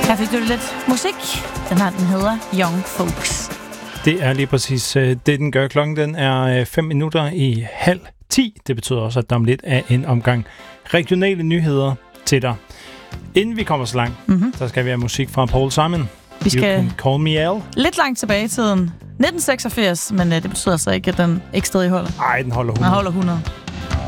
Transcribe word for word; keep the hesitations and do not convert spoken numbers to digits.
Her fik du lidt musik. Den her, den hedder Young Folks. Det er lige præcis øh, det, den gør. Klokken den er fem minutter i halv ti. Det betyder også, at der om lidt er en omgang regionale nyheder til dig. Inden vi kommer så langt, mm-hmm. så skal vi have musik fra Paul Simon. Vi skal You Can Call Me Al. Lidt langt tilbage i tiden. nitten seksogfirs, men øh, det betyder altså ikke, at den ikke stadig holder. Nej, den holder hundrede. Den holder hundrede.